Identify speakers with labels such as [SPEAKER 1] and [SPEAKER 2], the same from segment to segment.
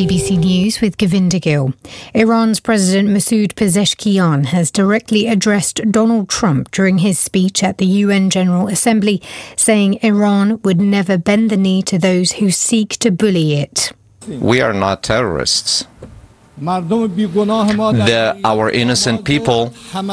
[SPEAKER 1] BBC News with Govinda Gill. Iran's President Masoud Pezeshkian has directly addressed Donald Trump during his speech at the UN General Assembly, saying Iran would never bend the knee to those who seek to bully it.
[SPEAKER 2] We are not terrorists. Our innocent people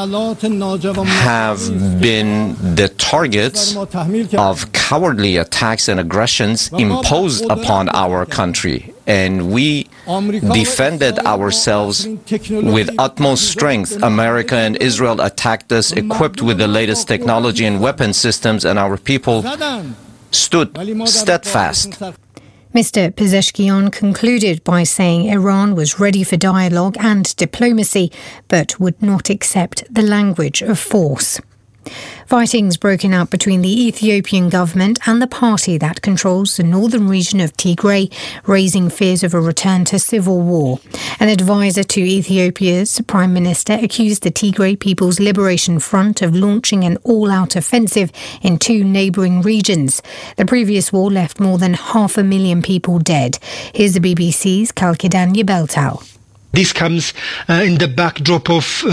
[SPEAKER 2] have been the targets of cowardly attacks and aggressions imposed upon our country, and we defended ourselves with utmost strength. America and Israel attacked us equipped with the latest technology and weapon systems, and our people stood steadfast.
[SPEAKER 1] Mr. Pezeshkian concluded by saying Iran was ready for dialogue and diplomacy, but would not accept the language of force. Fighting's broken out between the Ethiopian government and the party that controls the northern region of Tigray, raising fears of a return to civil war. An advisor to Ethiopia's prime minister accused the Tigray People's Liberation Front of launching an all-out offensive in two neighbouring regions. The previous war left more than 500,000 people dead. Here's the BBC's Kalkidan Yebeltal.
[SPEAKER 3] This comes in the backdrop of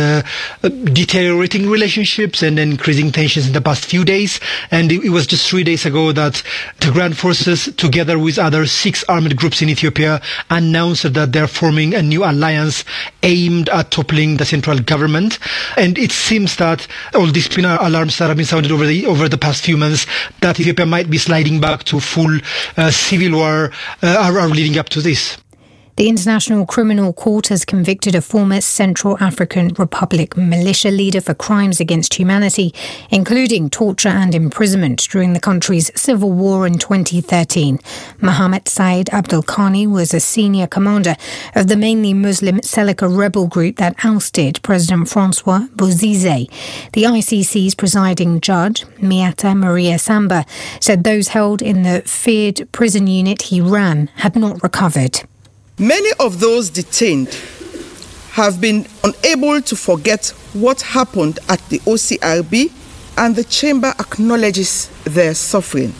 [SPEAKER 3] deteriorating relationships and increasing tensions in the past few days. And it was just 3 days ago that the Grand Forces, together with other 6 armed groups in Ethiopia, announced that they're forming a new alliance aimed at toppling the central government. And it seems that all these alarms that have been sounded over the past few months, that Ethiopia might be sliding back to full civil war, are leading up to this.
[SPEAKER 1] The International Criminal Court has convicted a former Central African Republic militia leader for crimes against humanity, including torture and imprisonment during the country's civil war in 2013. Mohamed Said Abdelkhani was a senior commander of the mainly Muslim Seleka rebel group that ousted President Francois Bozize. The ICC's presiding judge, Miata Maria Samba, said those held in the feared prison unit he ran had not recovered.
[SPEAKER 4] Many of those detained have been unable to forget what happened at the OCRB, and the chamber acknowledges their suffering.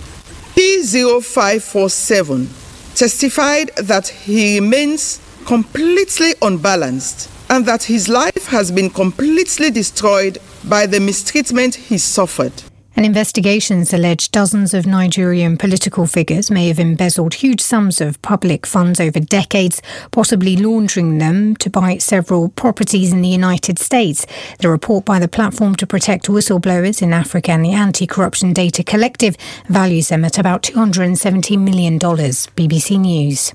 [SPEAKER 4] P0547 testified that he remains completely unbalanced and that his life has been completely destroyed by the mistreatment he suffered.
[SPEAKER 1] And investigations allege dozens of Nigerian political figures may have embezzled huge sums of public funds over decades, possibly laundering them to buy several properties in the United States. The report by the Platform to Protect Whistleblowers in Africa and the Anti-Corruption Data Collective values them at about $270 million. BBC News.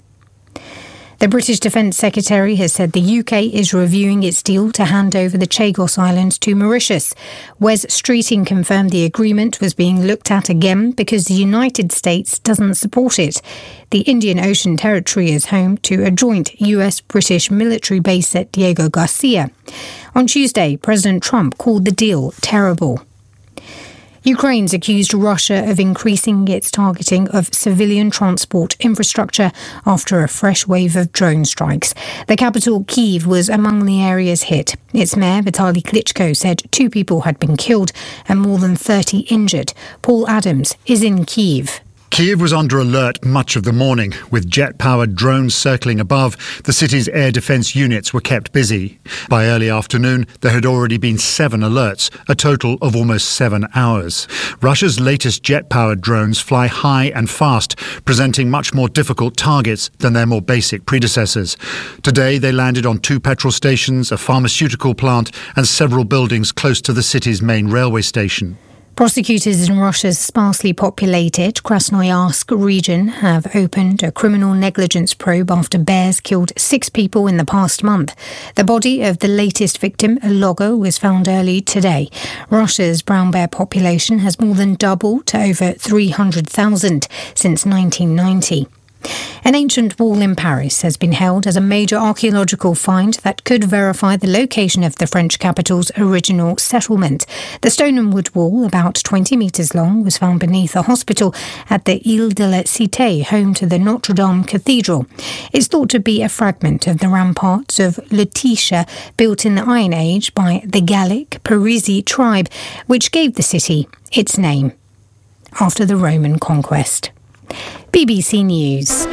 [SPEAKER 1] The British Defence Secretary has said the UK is reviewing its deal to hand over the Chagos Islands to Mauritius. Wes Streeting confirmed the agreement was being looked at again because the United States doesn't support it. The Indian Ocean Territory is home to a joint US-British military base at Diego Garcia. On Tuesday, President Trump called the deal terrible. Ukraine's accused Russia of increasing its targeting of civilian transport infrastructure after a fresh wave of drone strikes. The capital, Kyiv, was among the areas hit. Its mayor, Vitaly Klitschko, said 2 people had been killed and more than 30 injured. Paul Adams is in Kyiv.
[SPEAKER 5] Kyiv was under alert much of the morning. With jet-powered drones circling above, the city's air defence units were kept busy. By early afternoon, there had already been 7 alerts, a total of almost 7 hours. Russia's latest jet-powered drones fly high and fast, presenting much more difficult targets than their more basic predecessors. Today, they landed on 2 petrol stations, a pharmaceutical plant, and several buildings close to the city's main railway station.
[SPEAKER 1] Prosecutors in Russia's sparsely populated Krasnoyarsk region have opened a criminal negligence probe after bears killed 6 people in the past month. The body of the latest victim, a logger, was found early today. Russia's brown bear population has more than doubled to over 300,000 since 1990. An ancient wall in Paris has been held as a major archaeological find that could verify the location of the French capital's original settlement. The stone and wood wall, about 20 metres long, was found beneath a hospital at the Ile de la Cité, home to the Notre Dame Cathedral. It's thought to be a fragment of the ramparts of Lutetia, built in the Iron Age by the Gallic Parisi tribe, which gave the city its name after the Roman conquest. BBC News.